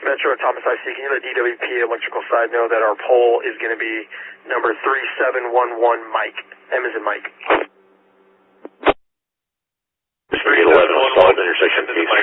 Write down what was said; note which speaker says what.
Speaker 1: Metro, Thomas IC. Can you let DWP electrical side know that our pole is going to be number 3711 Mike? M is in Mike.
Speaker 2: 3811 stalled intersection.